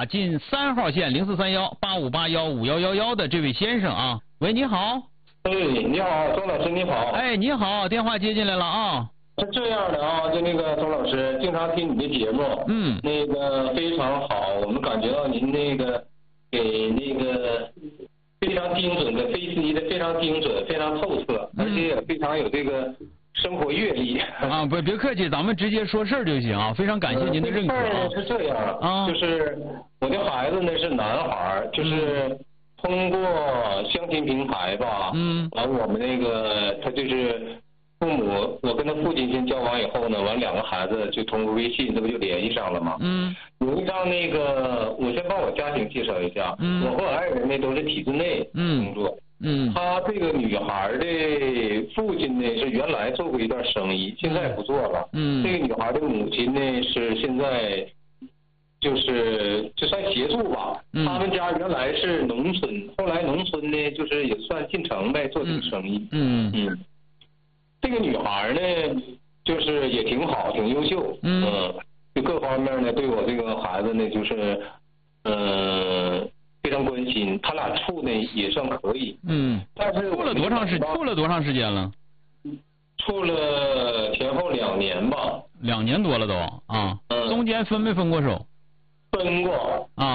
打进3号线043185815111的这位先生啊。喂，你好。 哎，你好，钟老师，你好。 哎，你好，电话接进来了啊。 是这样的啊，就那个钟老师，经常听你的节目，那个非常好，我们感觉到您那个给那个非常精准的分析的非常精准，非常透彻，而且也非常有这个生活阅历。 啊，别客气，咱们直接说事儿就行啊，非常感谢您的认可啊。 是这样啊，就是我的孩子呢是男孩，就是通过相亲平台吧，完我们那个他就是父母，我跟他父亲先交往以后呢，完2个孩子就通过微信，这不就联系上了吗？有一张那个，我先帮我家庭介绍一下，我和我爱人呢都是体制内工作，他这个女孩的父亲呢是原来做过一段生意，现在不做了，这个女孩的母亲呢是现在就算协助吧，他们家原来是农村，后来农村呢就是也算进城呗，做这个生意，这个女孩呢，就是也挺好，挺优秀，就各方面呢，对我这个孩子呢，就是非常关心。他俩处呢也算可以，但是处了多长时间了？ 处了前后2年吧。 2年多了都啊，中间分没分过手？ 分过啊。